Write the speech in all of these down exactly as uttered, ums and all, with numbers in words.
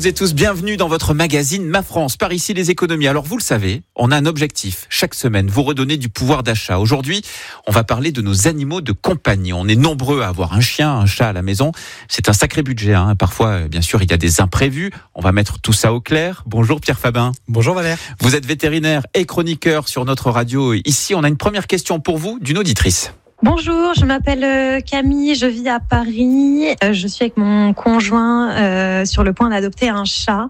Vous êtes tous bienvenus dans votre magazine Ma France, par ici les économies. Alors vous le savez, on a un objectif chaque semaine, vous redonner du pouvoir d'achat. Aujourd'hui, on va parler de nos animaux de compagnie. On est nombreux à avoir un chien, un chat à la maison. C'est un sacré budget, hein. Parfois, bien sûr, il y a des imprévus. On va mettre tout ça au clair. Bonjour Pierre Fabin. Bonjour Valère. Vous êtes vétérinaire et chroniqueur sur notre radio. Ici, on a une première question pour vous d'une auditrice. Bonjour, je m'appelle Camille, je vis à Paris. Je suis avec mon conjoint euh, sur le point d'adopter un chat.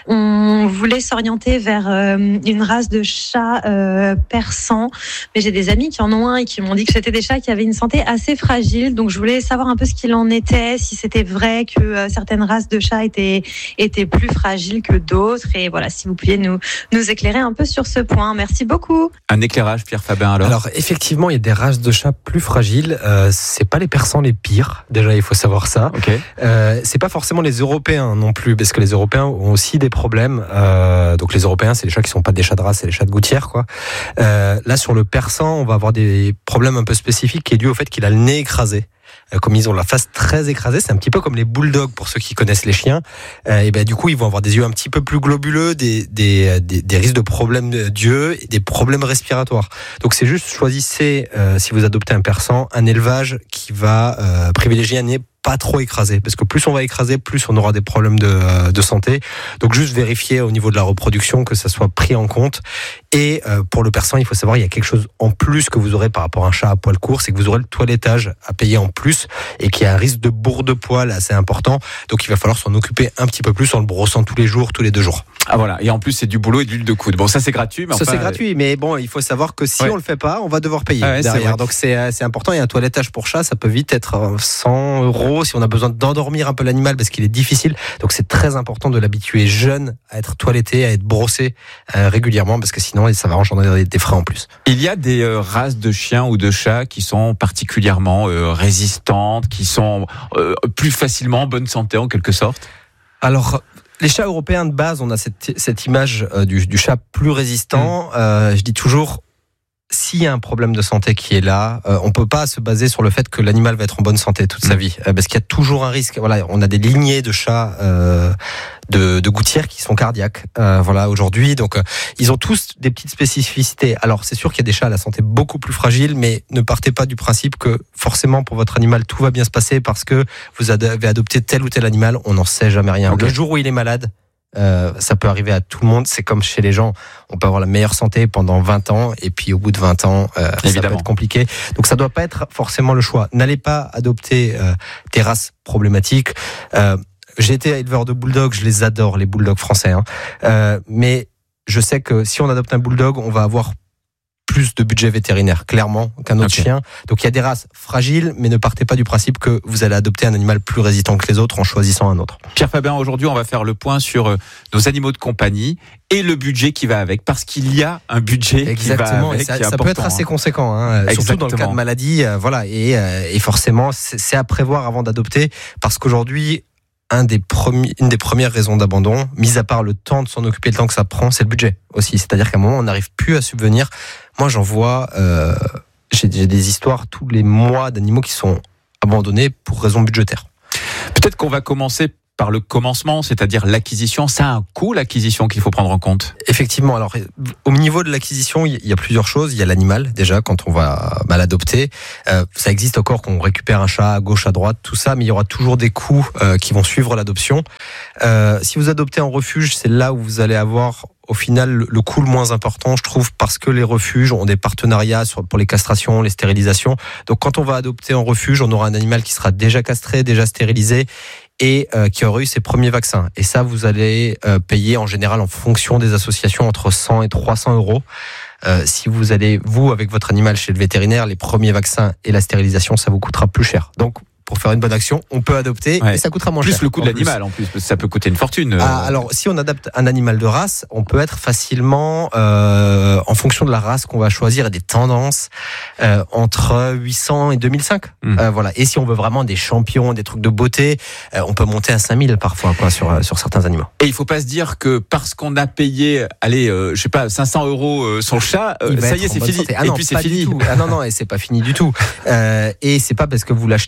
On voulait s'orienter vers euh, une race de chat euh, persan, mais j'ai des amis qui en ont un et qui m'ont dit que c'était des chats qui avaient une santé assez fragile. Donc je voulais savoir un peu ce qu'il en était, si c'était vrai que euh, certaines races de chats étaient étaient plus fragiles que d'autres. Et voilà, si vous pouviez nous nous éclairer un peu sur ce point. Merci beaucoup. Un éclairage, Pierre Fabin, alors. Alors effectivement, il y a des races de chats plus fragiles. Euh, c'est pas les persans les pires. Déjà, il faut savoir ça. Okay. Euh, c'est pas forcément les Européens non plus, parce que les Européens ont aussi des problèmes. Euh, donc les Européens, c'est les chats qui sont pas des chats de race, c'est les chats de gouttière, quoi. Euh, là, sur le persan, on va avoir des problèmes un peu spécifiques qui est dû au fait qu'il a le nez écrasé. Comme ils ont la face très écrasée, c'est un petit peu comme les bulldogs pour ceux qui connaissent les chiens. Euh, et ben du coup, ils vont avoir des yeux un petit peu plus globuleux, des des des, des risques de problèmes d'yeux et des problèmes respiratoires. Donc c'est juste choisissez euh, si vous adoptez un persan, un élevage qui va euh, privilégier un nez pas trop écrasé, parce que plus on va écraser, plus on aura des problèmes de, de santé. Donc juste vérifier au niveau de la reproduction que ça soit pris en compte. Et euh, pour le persan, il faut savoir, il y a quelque chose en plus que vous aurez par rapport à un chat à poil court, c'est que vous aurez le toilettage à payer en plus et qu'il y a un risque de bourre de poil assez important. Donc il va falloir s'en occuper un petit peu plus en le brossant tous les jours, tous les deux jours. Ah voilà, et en plus c'est du boulot et de l'huile de coude. Bon, ça c'est gratuit, mais ça enfin, c'est gratuit, mais bon, il faut savoir que si ouais. on le fait pas, on va devoir payer ah ouais, derrière. C'est Donc c'est c'est important. Et un toilettage pour chat, ça peut vite être cent euros si on a besoin d'endormir un peu l'animal parce qu'il est difficile. Donc c'est très important de l'habituer jeune à être toiletté, à être brossé euh, régulièrement, parce que sinon ça va engendrer des frais en plus. Il y a des euh, races de chiens ou de chats qui sont particulièrement euh, résistantes, qui sont euh, plus facilement en bonne santé en quelque sorte. Alors. Les chats européens de base, on a cette, cette image euh, du, du chat plus résistant. Mmh. Euh, je dis toujours, s'il y a un problème de santé qui est là, euh, on peut pas se baser sur le fait que l'animal va être en bonne santé toute mmh. sa vie, euh, parce qu'il y a toujours un risque. Voilà, on a des lignées de chats euh, de, de gouttière qui sont cardiaques. Euh, voilà, aujourd'hui, donc euh, ils ont tous des petites spécificités. Alors c'est sûr qu'il y a des chats à la santé beaucoup plus fragile, mais ne partez pas du principe que forcément pour votre animal tout va bien se passer parce que vous avez adopté tel ou tel animal. On n'en sait jamais rien. Okay. Le jour où il est malade. Euh, ça peut arriver à tout le monde, c'est comme chez les gens, on peut avoir la meilleure santé pendant vingt ans et puis au bout de vingt ans euh, ça peut être compliqué, donc ça doit pas être forcément le choix. N'allez pas adopter euh, des races problématiques. euh, j'ai été éleveur de bulldogs, je les adore les bulldogs français, hein. euh, mais je sais que si on adopte un bulldog, on va avoir plus de budget vétérinaire, clairement, qu'un autre okay. chien. Donc il y a des races fragiles, mais ne partez pas du principe que vous allez adopter un animal plus résistant que les autres en choisissant un autre. Pierre Fabin, aujourd'hui, on va faire le point sur euh, nos animaux de compagnie et le budget qui va avec, parce qu'il y a un budget Exactement, qui va avec. Ça, qui est ça peut être assez hein. conséquent, hein, surtout dans le cas de maladie. Euh, voilà, et, euh, et forcément, c'est, c'est à prévoir avant d'adopter, parce qu'aujourd'hui, Un des premiers, une des premières raisons d'abandon, mis à part le temps de s'en occuper, le temps que ça prend, c'est le budget aussi. C'est-à-dire qu'à un moment, on n'arrive plus à subvenir. Moi, j'en vois, euh, j'ai, j'ai des histoires tous les mois d'animaux qui sont abandonnés pour raisons budgétaires. Peut-être qu'on va commencer par le commencement, c'est-à-dire l'acquisition. Ça a un coût, l'acquisition, qu'il faut prendre en compte. Effectivement. Alors, au niveau de l'acquisition, il y a plusieurs choses. Il y a l'animal, déjà, quand on va mal adopter. Euh, ça existe encore qu'on récupère un chat à gauche, à droite, tout ça, mais il y aura toujours des coûts euh, qui vont suivre l'adoption. Euh, si vous adoptez en refuge, c'est là où vous allez avoir au final le coût le moins important, je trouve, parce que les refuges ont des partenariats sur, pour les castrations, les stérilisations. Donc quand on va adopter en refuge, on aura un animal qui sera déjà castré, déjà stérilisé et euh, qui aura eu ses premiers vaccins. Et ça, vous allez euh, payer en général en fonction des associations entre cent et trois cents euros. Euh, si vous allez, vous, avec votre animal chez le vétérinaire, les premiers vaccins et la stérilisation, ça vous coûtera plus cher. Donc, pour faire une bonne action, on peut adopter ouais. et ça coûtera moins plus cher. Plus le coût de l'animal plus. en plus, parce que ça peut coûter une fortune. Ah, alors, si on adapte un animal de race, on peut être facilement, euh, en fonction de la race qu'on va choisir et des tendances, euh, entre huit cents et deux mille cinq. Mmh. Euh, voilà. Et si on veut vraiment des champions, des trucs de beauté, euh, on peut monter à cinq mille parfois, quoi, sur, euh, sur certains animaux. Et il faut pas se dire que parce qu'on a payé, allez, euh, je sais pas, cinq cents euros euh, son chat, euh, ça y est, c'est fini. Ah non, et puis c'est pas fini. Du tout. Ah non, non, et c'est pas fini du tout. Euh, et c'est pas parce que vous l'achetez,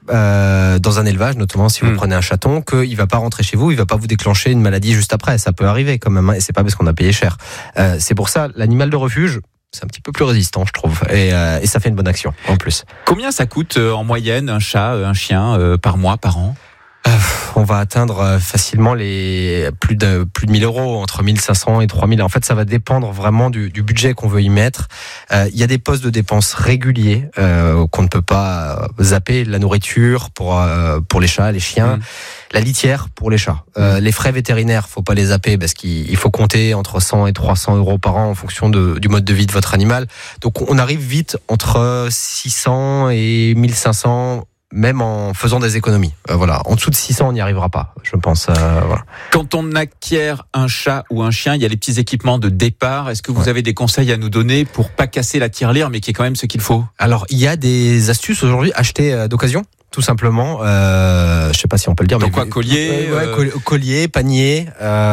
euh, dans un élevage, notamment si vous mmh. prenez un chaton, qu'il va pas rentrer chez vous, il va pas vous déclencher une maladie juste après. Ça peut arriver quand même, hein, et c'est pas parce qu'on a payé cher. Euh, c'est pour ça, l'animal de refuge, c'est un petit peu plus résistant, je trouve, et, euh, et ça fait une bonne action en plus. Combien ça coûte euh, en moyenne un chat, un chien euh, par mois, par an? Euh, on va atteindre facilement les plus de plus de mille euros, entre mille cinq cents et trois mille. En fait, ça va dépendre vraiment du, du budget qu'on veut y mettre. Euh, il y a des postes de dépenses réguliers euh, qu'on ne peut pas zapper. La nourriture pour euh, pour les chats, les chiens. Mmh. La litière pour les chats. Euh, mmh. Les frais vétérinaires, faut pas les zapper parce qu'il faut compter entre cent et trois cents euros par an en fonction de, du mode de vie de votre animal. Donc, on arrive vite entre six cents et mille cinq cents. Même en faisant des économies. Euh, voilà. En dessous de six cents, on n'y arrivera pas, je pense. Euh, voilà. Quand on acquiert un chat ou un chien, il y a les petits équipements de départ. Est-ce que vous ouais. avez des conseils à nous donner pour pas casser la tirelire, mais qui est quand même ce qu'il faut? Alors, il y a des astuces aujourd'hui, acheter euh, d'occasion. Tout simplement, euh, je sais pas si on peut le dire. Donc mais quoi, collier, euh, ouais, collier, panier,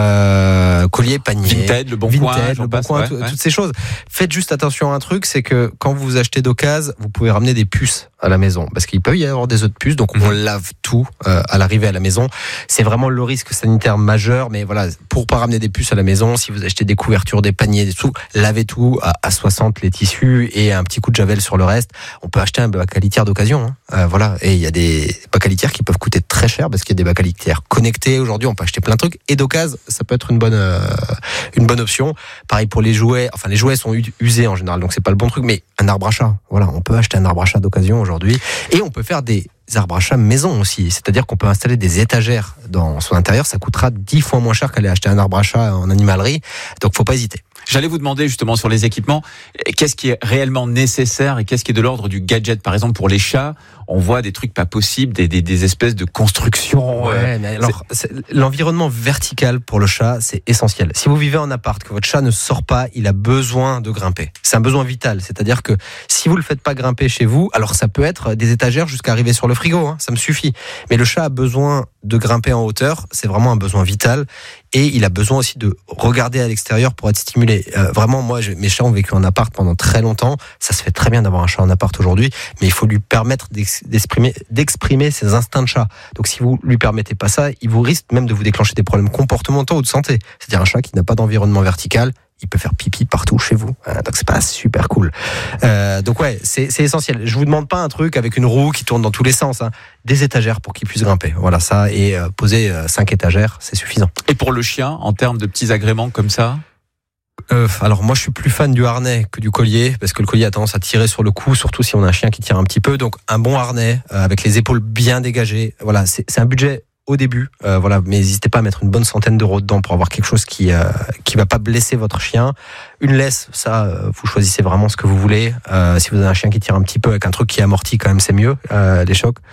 euh, collier, panier, Vinted, le bon Vinted, coin, le bon coin, ouais, tout, ouais. toutes ces choses. Faites juste attention à un truc, c'est que quand vous achetez d'occasion, vous pouvez ramener des puces à la maison, parce qu'il peut y avoir des autres puces, donc mmh. on lave tout euh, à l'arrivée à la maison. C'est vraiment le risque sanitaire majeur, mais voilà, pour pas ramener des puces à la maison, si vous achetez des couvertures, des paniers, des tout, lavez tout à, à soixante les tissus et un petit coup de javel sur le reste. On peut acheter un bac à litière d'occasion, hein. euh, voilà, et il y a des bacs à litière qui peuvent coûter très cher parce qu'il y a des bacs à litière connectés. Aujourd'hui, on peut acheter plein de trucs et d'occasion, ça peut être une bonne euh, une bonne option. Pareil pour les jouets. Enfin, les jouets sont usés en général, donc c'est pas le bon truc. Mais un arbre à chat, voilà, on peut acheter un arbre à chat d'occasion aujourd'hui et on peut faire des arbres à chat maison aussi. C'est-à-dire qu'on peut installer des étagères dans son intérieur. Ça coûtera dix fois moins cher qu'aller acheter un arbre à chat en animalerie. Donc, faut pas hésiter. J'allais vous demander justement sur les équipements, qu'est-ce qui est réellement nécessaire et qu'est-ce qui est de l'ordre du gadget. Par exemple, pour les chats, on voit des trucs pas possibles, des, des, des espèces de constructions. Ouais, mais alors, c'est... C'est, l'environnement vertical pour le chat, c'est essentiel. Si vous vivez en appart, que votre chat ne sort pas, il a besoin de grimper. C'est un besoin vital. C'est-à-dire que si vous le faites pas grimper chez vous, alors ça peut être des étagères jusqu'à arriver sur le frigo, hein, ça me suffit. Mais le chat a besoin de grimper en hauteur, c'est vraiment un besoin vital. Et il a besoin aussi de regarder à l'extérieur pour être stimulé. Euh, vraiment, moi, je, mes chats ont vécu en appart pendant très longtemps. Ça se fait très bien d'avoir un chat en appart aujourd'hui, mais il faut lui permettre d'exprimer, d'exprimer ses instincts de chat. Donc, si vous lui permettez pas ça, il vous risque même de vous déclencher des problèmes comportementaux ou de santé. C'est-à-dire un chat qui n'a pas d'environnement vertical, il peut faire pipi partout chez vous. Donc c'est pas super cool. Euh, donc ouais, c'est, c'est essentiel. Je vous demande pas un truc avec une roue qui tourne dans tous les sens, hein. Des étagères pour qu'il puisse grimper. Voilà ça, et euh, poser euh, cinq étagères, c'est suffisant. Et pour le chien, en termes de petits agréments comme ça? Euh, alors moi je suis plus fan du harnais que du collier, parce que le collier a tendance à tirer sur le cou, surtout si on a un chien qui tire un petit peu. Donc un bon harnais euh, avec les épaules bien dégagées. Voilà, c'est, c'est un budget au début, euh, voilà, mais n'hésitez pas à mettre une bonne centaine d'euros dedans pour avoir quelque chose qui euh, qui va pas blesser votre chien. Une laisse, ça, euh, vous choisissez vraiment ce que vous voulez. Euh, si vous avez un chien qui tire un petit peu avec un truc qui amortit, quand même, c'est mieux. Euh, les chocs.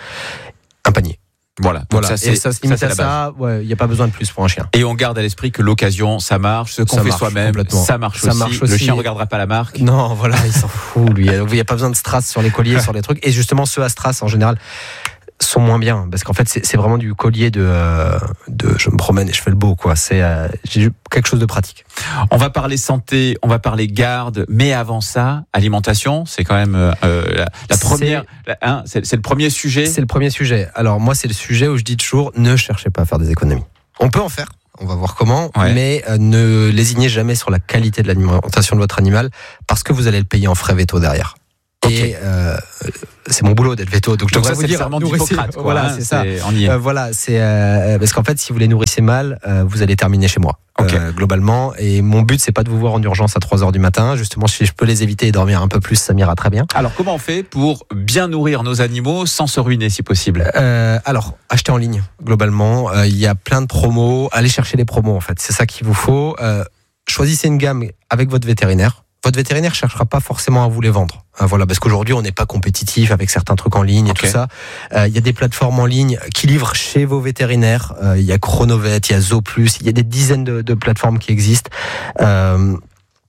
Un panier. Voilà. Voilà. Ça, c'est, et ça se limite à ça. Il n'y a pas besoin de plus pour un chien. Et on garde à l'esprit que l'occasion, ça marche. Ce qu'on ça fait marche soi-même, ça marche, ça aussi. marche aussi. Le chien ne regardera pas la marque. Non, voilà, il s'en fout, lui. Il n'y a pas besoin de strass sur les colliers, sur les trucs. Et justement, ceux à strass, en général, sont moins bien, parce qu'en fait c'est, c'est vraiment du collier de, euh, de je me promène et je fais le beau, quoi. C'est euh, j'ai quelque chose de pratique. On va parler santé, on va parler garde, mais avant ça, alimentation, c'est quand même euh, la, la première, c'est, la, hein, c'est, c'est le premier sujet. C'est le premier sujet. Alors moi c'est le sujet où je dis toujours ne cherchez pas à faire des économies. On peut en faire. On va voir comment, ouais. mais euh, ne lésignez jamais sur la qualité de l'alimentation de votre animal, parce que vous allez le payer en frais véto derrière. Okay. Et euh, c'est mon boulot d'être veto, donc je donc devrais ça, vous dire, serment d'Hippocrate, quoi, voilà, hein, c'est, c'est ça. On y est. Euh, voilà, c'est euh, parce qu'en fait, si vous les nourrissez mal, euh, vous allez terminer chez moi, okay. euh, globalement. Et mon but, c'est pas de vous voir en urgence à trois heures du matin. Justement, si je peux les éviter et dormir un peu plus, ça m'ira très bien. Alors, comment on fait pour bien nourrir nos animaux sans se ruiner, si possible? euh, Alors, achetez en ligne. Globalement, il euh, y a plein de promos. Allez chercher les promos, en fait. C'est ça qu'il vous faut. Euh, choisissez une gamme avec votre vétérinaire. Votre vétérinaire cherchera pas forcément à vous les vendre. Euh, voilà, parce qu'aujourd'hui, on n'est pas compétitif avec certains trucs en ligne et okay. tout ça. Il euh, y a des plateformes en ligne qui livrent chez vos vétérinaires. Il euh, y a Chronovet, il y a Zooplus, il y a des dizaines de, de plateformes qui existent. Euh,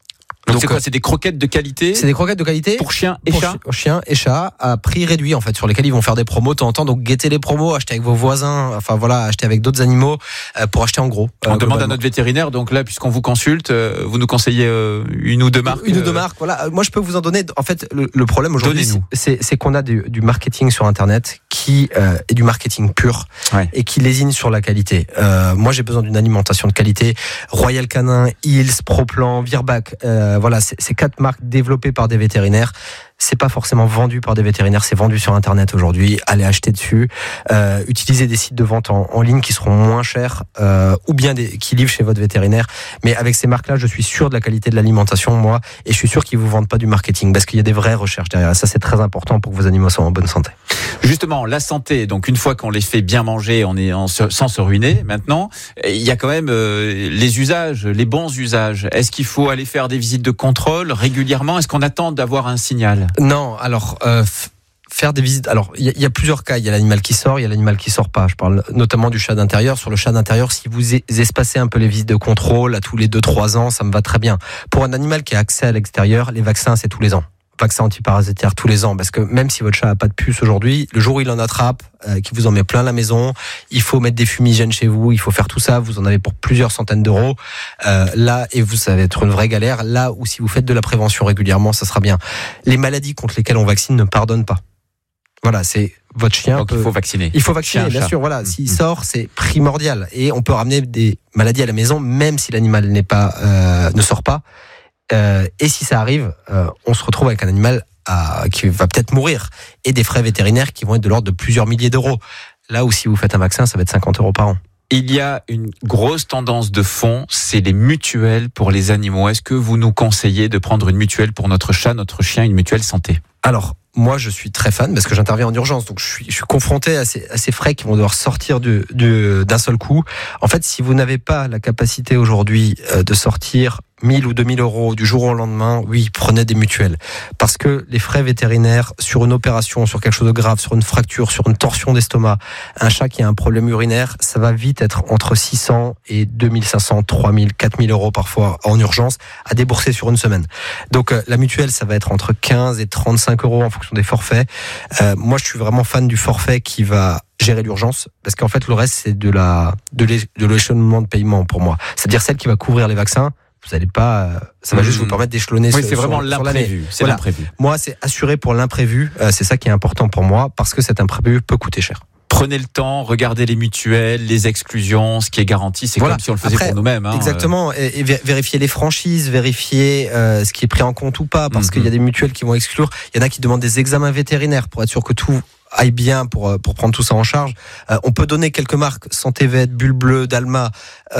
Donc, Donc c'est quoi ? C'est des croquettes de qualité ? C'est des croquettes de qualité pour chiens et pour chats. Pour chiens et chats à prix réduit en fait, sur lesquels ils vont faire des promos de temps en temps. Donc guettez les promos, achetez avec vos voisins, enfin voilà, achetez avec d'autres animaux euh, pour acheter en gros. On euh, demande à notre vétérinaire. Donc là, puisqu'on vous consulte, euh, vous nous conseillez euh, une ou deux marques. Une ou deux marques. Voilà. Moi, je peux vous en donner. En fait, le, le problème aujourd'hui, c'est, c'est qu'on a du, du marketing sur Internet qui euh, est du marketing pur ouais. et qui lésine sur la qualité. Euh, moi, j'ai besoin d'une alimentation de qualité. Royal Canin, Hills, Proplan, Virbac. Euh, voilà, c'est, c'est quatre marques développées par des vétérinaires. C'est pas forcément vendu par des vétérinaires, c'est vendu sur Internet aujourd'hui. Allez acheter dessus, euh, utilisez des sites de vente en, en ligne qui seront moins chers, euh, ou bien des, qui livrent chez votre vétérinaire. Mais avec ces marques-là, je suis sûr de la qualité de l'alimentation, moi, et je suis sûr qu'ils vous vendent pas du marketing, parce qu'il y a des vraies recherches derrière. Ça, c'est très important pour que vos animaux soient en bonne santé. Justement, la santé. Donc, une fois qu'on les fait bien manger, on est en, sans se ruiner. Maintenant, il y a quand même euh, les usages, les bons usages. Est-ce qu'il faut aller faire des visites de contrôle régulièrement ? Est-ce qu'on attend d'avoir un signal ? Non, alors euh, f- faire des visites. Alors il y, y a plusieurs cas. Il y a l'animal qui sort, il y a l'animal qui sort pas. Je parle notamment du chat d'intérieur. Sur le chat d'intérieur, si vous espacez un peu les visites de contrôle à tous les deux trois ans, ça me va très bien. Pour un animal qui a accès à l'extérieur, les vaccins c'est tous les ans. Vaccin antiparasitaire tous les ans, parce que même si votre chat a pas de puce aujourd'hui, le jour où il en attrape, euh, qui vous en met plein la maison, il faut mettre des fumigènes chez vous, il faut faire tout ça, vous en avez pour plusieurs centaines d'euros. Euh, là, et vous, ça va être une vraie galère. Là où si vous faites de la prévention régulièrement, ça sera bien. Les maladies contre lesquelles on vaccine ne pardonnent pas. Voilà, c'est votre chien. Donc peut... il faut vacciner. Il faut vacciner, chien, bien chat. sûr. Voilà, mmh. s'il sort, c'est primordial, et on peut ramener des maladies à la maison, même si l'animal n'est pas, euh, ne sort pas. Euh, et si ça arrive, euh, on se retrouve avec un animal à, qui va peut-être mourir, et des frais vétérinaires qui vont être de l'ordre de plusieurs milliers d'euros. Là où si vous faites un vaccin, ça va être cinquante euros par an. Il y a une grosse tendance de fond, c'est les mutuelles pour les animaux. Est-ce que vous nous conseillez de prendre une mutuelle pour notre chat, notre chien, une mutuelle santé ? Alors, moi, je suis très fan parce que j'interviens en urgence, donc je suis, je suis confronté à ces, à ces frais qui vont devoir sortir du, du, d'un seul coup. En fait, si vous n'avez pas la capacité aujourd'hui euh, de sortir mille ou deux mille euros du jour au lendemain, oui, prenez des mutuelles. Parce que les frais vétérinaires sur une opération, sur quelque chose de grave, sur une fracture, sur une torsion d'estomac, un chat qui a un problème urinaire, ça va vite être entre six cents et deux mille cinq cents, trois mille, quatre mille euros parfois en urgence à débourser sur une semaine. Donc euh, la mutuelle, ça va être entre quinze et trente-cinq euros en fonction des forfaits. Euh, moi, je suis vraiment fan du forfait qui va gérer l'urgence, parce qu'en fait, le reste, c'est de la de, l'é- de l'échelonnement de paiement pour moi. C'est-à-dire celle qui va couvrir les vaccins. Vous allez pas, ça va mmh. juste vous permettre d'échelonner. Oui, sur, c'est vraiment sur, l'imprévu. Sur c'est voilà. l'imprévu. Moi, c'est assuré pour l'imprévu. Euh, c'est ça qui est important pour moi, parce que cet imprévu peut coûter cher. Prenez le temps, regardez les mutuelles, les exclusions, ce qui est garanti, c'est voilà. comme si on le faisait Après, pour nous-mêmes. Hein, exactement, et, et vérifier les franchises, vérifier euh, ce qui est pris en compte ou pas, parce mmh. qu'il y a des mutuelles qui vont exclure. Il y en a qui demandent des examens vétérinaires pour être sûr que tout aille bien, pour pour prendre tout ça en charge. Euh, on peut donner quelques marques, Santé Vet, Bulle Bleue, Dalma,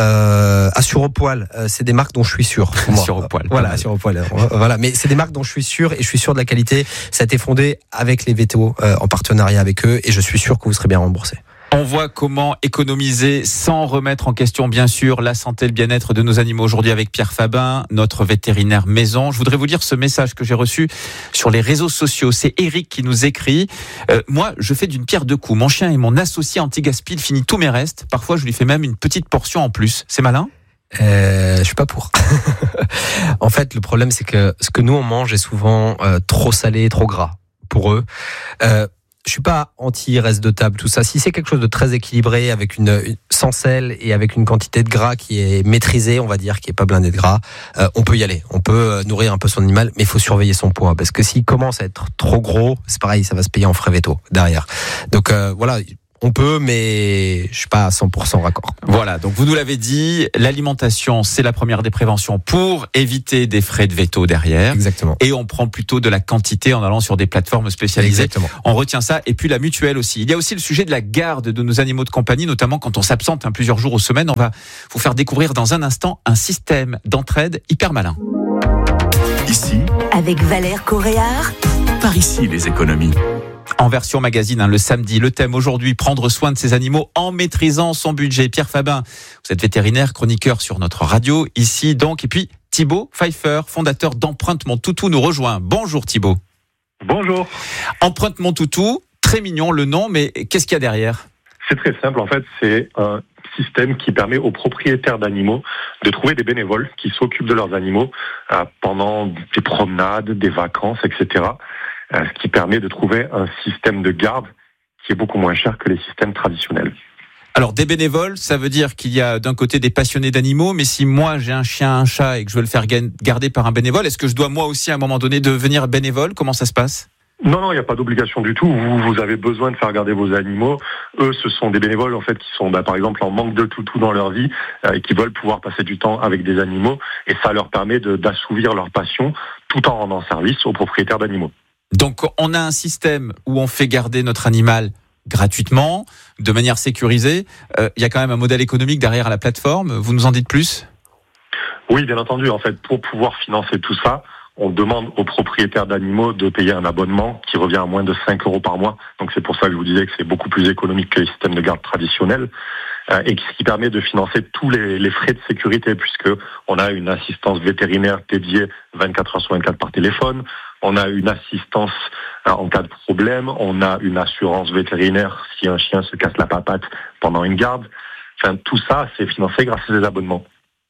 euh, Assuropoil. Euh, c'est des marques dont je suis sûr. Assuropoil. Voilà, Assuropoil. Voilà, mais c'est des marques dont je suis sûr, et je suis sûr de la qualité. Ça a été fondé avec les V T O, euh, en partenariat avec eux, et je suis sûr que vous serez bien remboursé. On voit comment économiser sans remettre en question, bien sûr, la santé et le bien-être de nos animaux. Aujourd'hui, avec Pierre Fabin, notre vétérinaire maison. Je voudrais vous lire ce message que j'ai reçu sur les réseaux sociaux. C'est Eric qui nous écrit. Euh, moi, je fais d'une pierre deux coups. Mon chien est mon associé anti-gaspi. Il finit tous mes restes. Parfois, je lui fais même une petite portion en plus. C'est malin ? Euh, je suis pas pour. En fait, le problème, c'est que ce que nous, on mange est souvent euh, trop salé, trop gras pour eux. Euh, Je suis pas anti-reste de table, tout ça. Si c'est quelque chose de très équilibré, avec une, une sans sel et avec une quantité de gras qui est maîtrisée, on va dire, qui est pas blindée de gras, euh, on peut y aller. On peut euh, nourrir un peu son animal, mais il faut surveiller son poids, parce que s'il commence à être trop gros, c'est pareil, ça va se payer en frais véto derrière. Donc euh, voilà. On peut, mais je suis pas à cent pour cent raccord. Voilà, donc vous nous l'avez dit, l'alimentation, c'est la première des préventions pour éviter des frais de veto derrière. Exactement. Et on prend plutôt de la quantité en allant sur des plateformes spécialisées. Exactement. On retient ça. Et puis la mutuelle aussi. Il y a aussi le sujet de la garde de nos animaux de compagnie, notamment quand on s'absente hein, plusieurs jours aux semaines. On va vous faire découvrir dans un instant un système d'entraide hyper malin. Ici, avec Valère Coréard. Par ici, les économies. En version magazine, hein, le samedi, le thème aujourd'hui, prendre soin de ses animaux en maîtrisant son budget. Pierre Fabin, vous êtes vétérinaire, chroniqueur sur notre radio, ici donc. Et puis Thibaut Pfeiffer, fondateur d'Empreinte Mon Toutou, nous rejoint. Bonjour Thibaut. Bonjour. Empreinte Mon Toutou, très mignon le nom, mais qu'est-ce qu'il y a derrière ? C'est très simple, en fait, c'est un système qui permet aux propriétaires d'animaux de trouver des bénévoles qui s'occupent de leurs animaux euh, pendant des promenades, des vacances, et cetera. Euh, ce qui permet de trouver un système de garde qui est beaucoup moins cher que les systèmes traditionnels. Alors, des bénévoles, ça veut dire qu'il y a d'un côté des passionnés d'animaux, mais si moi j'ai un chien, un chat et que je veux le faire garder par un bénévole, est-ce que je dois moi aussi à un moment donné devenir bénévole ? Comment ça se passe ? Non, non, il n'y a pas d'obligation du tout. Vous, vous avez besoin de faire garder vos animaux. Eux, ce sont des bénévoles en fait qui sont, bah, par exemple, en manque de toutou dans leur vie euh, et qui veulent pouvoir passer du temps avec des animaux. Et ça leur permet de, d'assouvir leur passion tout en rendant service aux propriétaires d'animaux. Donc, on a un système où on fait garder notre animal gratuitement, de manière sécurisée. Il euh, y a quand même un modèle économique derrière la plateforme. Vous nous en dites plus ? Oui, bien entendu. En fait, pour pouvoir financer tout ça, on demande aux propriétaires d'animaux de payer un abonnement qui revient à moins de cinq euros par mois. Donc c'est pour ça que je vous disais que c'est beaucoup plus économique que les systèmes de garde traditionnels euh, et ce qui permet de financer tous les, les frais de sécurité puisque on a une assistance vétérinaire dédiée vingt-quatre heures sur vingt-quatre par téléphone. On a une assistance euh, en cas de problème. On a une assurance vétérinaire si un chien se casse la papate pendant une garde. Enfin, tout ça, c'est financé grâce à des abonnements.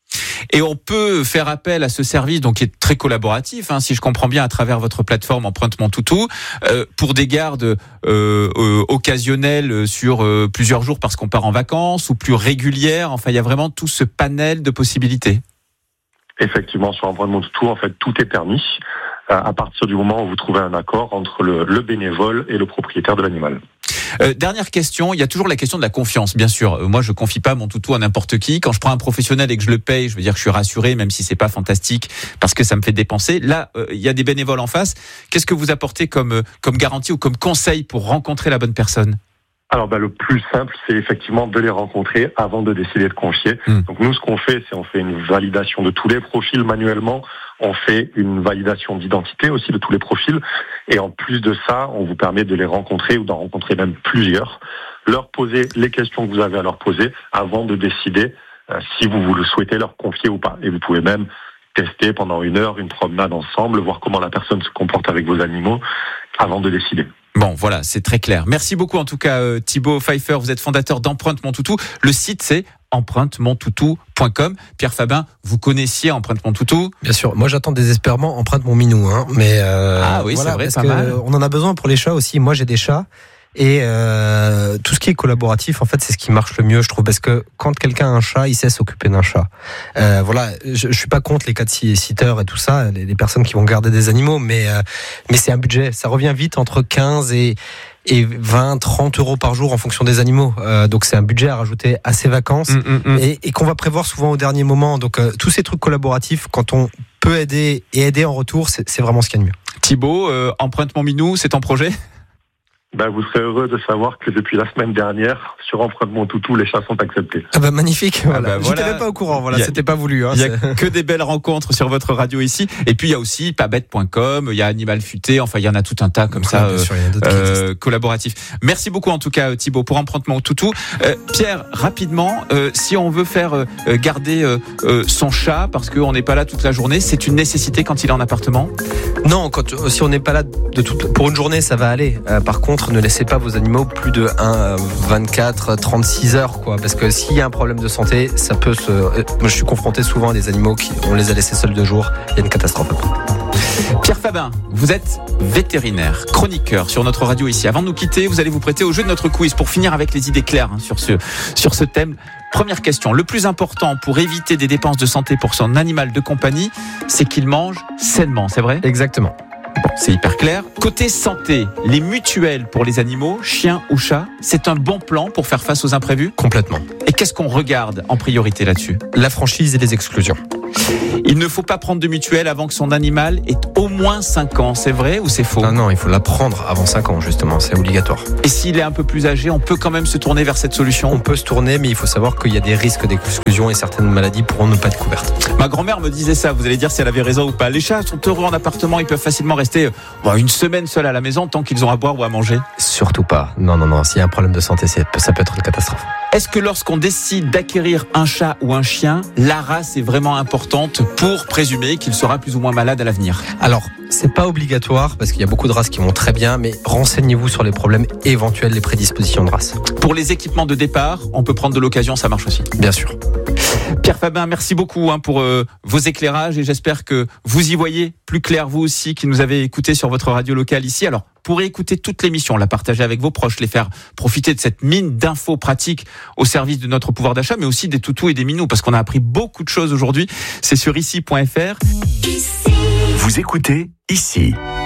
Et on peut faire appel à ce service, donc qui est très collaboratif, hein, si je comprends bien, à travers votre plateforme Empreinte Mon Toutou, euh, pour des gardes euh, euh, occasionnelles sur euh, plusieurs jours parce qu'on part en vacances ou plus régulières. Enfin, il y a vraiment tout ce panel de possibilités. Effectivement, sur Empreinte Mon Toutou, en fait, tout est permis euh, à partir du moment où vous trouvez un accord entre le, le bénévole et le propriétaire de l'animal. Euh, dernière question, il y a toujours la question de la confiance, bien sûr. Euh, moi, je confie pas mon toutou à n'importe qui. Quand je prends un professionnel et que je le paye, je veux dire que je suis rassuré, même si c'est pas fantastique, parce que ça me fait dépenser. Là, euh, il y a des bénévoles en face. Qu'est-ce que vous apportez comme euh, comme garantie ou comme conseil pour rencontrer la bonne personne ? Alors, bah, le plus simple, c'est effectivement de les rencontrer avant de décider de confier. Mmh. Donc, nous, ce qu'on fait, c'est on fait une validation de tous les profils manuellement. On fait une validation d'identité aussi de tous les profils. Et en plus de ça, on vous permet de les rencontrer ou d'en rencontrer même plusieurs. Leur poser les questions que vous avez à leur poser avant de décider euh, si vous, vous le souhaitez leur confier ou pas. Et vous pouvez même tester pendant une heure une promenade ensemble, voir comment la personne se comporte avec vos animaux avant de décider. Bon, voilà, c'est très clair. Merci beaucoup en tout cas euh, Thibaut Pfeiffer, vous êtes fondateur d'Empreinte Mon Toutou. Le site c'est empreinte mon toutou point com. Pierre Fabin, vous connaissiez Empreinte Mon Toutou ? Bien sûr, moi j'attends désespérément Empreinte Mon Minou, hein, mais euh, ah oui, voilà, c'est vrai, parce pas que mal. On en a besoin pour les chats aussi. Moi j'ai des chats. Et euh, tout ce qui est collaboratif, en fait, c'est ce qui marche le mieux, je trouve, parce que quand quelqu'un a un chat, il sait s'occuper d'un chat. Euh, voilà, je, je suis pas contre les cat-sitters et tout ça, les, les personnes qui vont garder des animaux, mais euh, mais c'est un budget, ça revient vite entre quinze et et vingt, trente euros par jour en fonction des animaux. Euh, donc c'est un budget à rajouter à ses vacances mmh, mmh. Et, et qu'on va prévoir souvent au dernier moment. Donc euh, tous ces trucs collaboratifs, quand on peut aider et aider en retour, c'est, c'est vraiment ce qu'il y a de mieux. Thibaut, euh, Empreinte Mon Minou, c'est ton projet ? Ben, vous serez heureux de savoir que depuis la semaine dernière, sur Empreinte Mon Toutou, les chats sont acceptés. Ah bah magnifique, voilà. Ah bah voilà. J'étais même pas au courant, voilà, a, c'était pas voulu. Hein, il y a c'est... que des belles rencontres sur votre radio ici. Et puis il y a aussi pas bête point com, il y a Animal Futé, enfin il y en a tout un tas comme ouais, ça, euh, sûr, euh, collaboratifs. Merci beaucoup en tout cas Thibaut pour Empreinte Mon Toutou. Euh, Pierre, rapidement, euh, si on veut faire euh, garder euh, euh, son chat parce qu'on n'est pas là toute la journée, c'est une nécessité quand il est en appartement ? Non, quand, si on n'est pas là de toute, pour une journée, ça va aller. Euh, par contre, ne laissez pas vos animaux plus de un, vingt-quatre, trente-six heures, quoi. Parce que s'il y a un problème de santé, ça peut se. Moi, je suis confronté souvent à des animaux qui, on les a laissés seuls deux jours. Il y a une catastrophe après. Pierre Fabin, vous êtes vétérinaire, chroniqueur sur notre radio ici. Avant de nous quitter, vous allez vous prêter au jeu de notre quiz pour finir avec les idées claires hein, sur ce sur ce thème. Première question, le plus important pour éviter des dépenses de santé pour son animal de compagnie, c'est qu'il mange sainement, c'est vrai ? Exactement. Bon, c'est hyper clair. Côté santé, les mutuelles pour les animaux, chiens ou chats, c'est un bon plan pour faire face aux imprévus ? Complètement. Et qu'est-ce qu'on regarde en priorité là-dessus ? La franchise et les exclusions. Il ne faut pas prendre de mutuelle avant que son animal ait au moins cinq ans, c'est vrai ou c'est faux ? Non, non, il faut la prendre avant cinq ans justement, c'est obligatoire. Et s'il est un peu plus âgé, on peut quand même se tourner vers cette solution ? On peut se tourner, mais il faut savoir qu'il y a des risques d'exclusion et certaines maladies pourront ne pas être couvertes. Ma grand-mère me disait ça, vous allez dire si elle avait raison ou pas. Les chats sont heureux en appartement, ils peuvent facilement rester bon, une semaine seuls à la maison tant qu'ils ont à boire ou à manger. Surtout pas, non, non, non, s'il y a un problème de santé, c'est, ça peut être une catastrophe. Est-ce que lorsqu'on décide d'acquérir un chat ou un chien, la race est vraiment importante pour présumer qu'il sera plus ou moins malade à l'avenir ? Alors, c'est pas obligatoire parce qu'il y a beaucoup de races qui vont très bien, mais renseignez-vous sur les problèmes éventuels, les prédispositions de race. Pour les équipements de départ, on peut prendre de l'occasion, ça marche aussi. Bien sûr. Pierre Fabin, merci beaucoup hein, pour euh, vos éclairages et j'espère que vous y voyez plus clair vous aussi qui nous avez écoutés sur votre radio locale ici. Alors, pour écouter toute l'émission, la partager avec vos proches, les faire profiter de cette mine d'infos pratiques au service de notre pouvoir d'achat, mais aussi des toutous et des minous, parce qu'on a appris beaucoup de choses aujourd'hui. C'est sur ici point f r. Vous écoutez Ici.